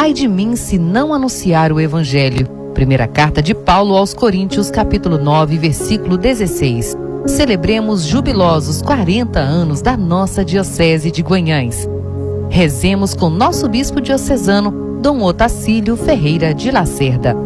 Ai de mim se não anunciar o Evangelho. Primeira carta de Paulo aos Coríntios, capítulo 9, versículo 16. Celebremos jubilosos 40 anos da nossa Diocese de Guanhães. Rezemos com nosso bispo diocesano, Dom Otacílio Ferreira de Lacerda.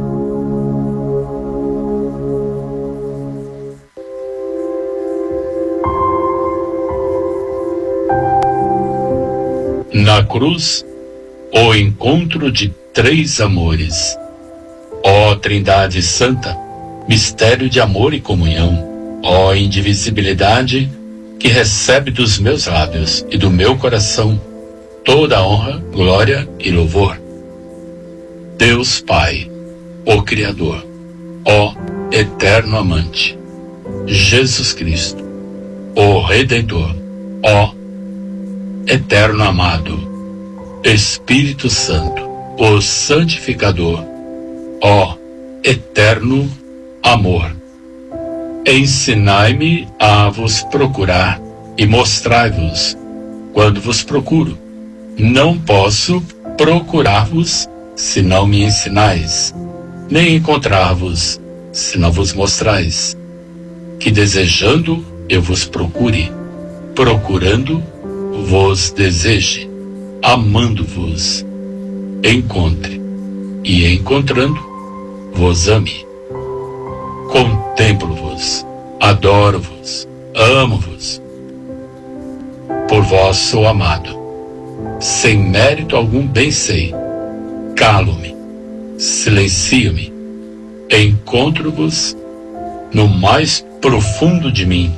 Na cruz, o encontro de três amores. Ó Trindade Santa, mistério de amor e comunhão, ó indivisibilidade que recebe dos meus lábios e do meu coração toda a honra, glória e louvor. Deus Pai, o Criador, ó eterno amante, Jesus Cristo, o Redentor, ó eterno amado, Espírito Santo, o santificador, ó eterno amor. Ensinai-me a vos procurar e mostrai-vos quando vos procuro. Não posso procurar-vos se não me ensinais, nem encontrar-vos se não vos mostrais. Que desejando eu vos procure, procurando vos deseje, amando-vos, encontre, e encontrando, vos ame. Contemplo-vos, adoro-vos, amo-vos. Por vós sou amado. Sem mérito algum bem sei. Calo-me, silencio-me, encontro-vos no mais profundo de mim.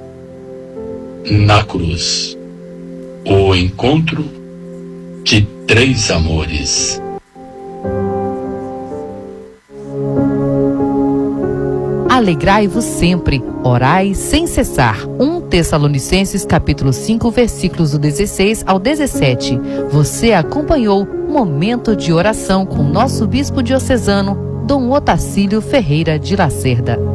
Na cruz, o encontro de três amores. Alegrai-vos sempre, orai sem cessar. 1 Tessalonicenses capítulo 5, versículos do 16 ao 17. Você acompanhou Momento de Oração com nosso bispo diocesano, Dom Otacílio Ferreira de Lacerda.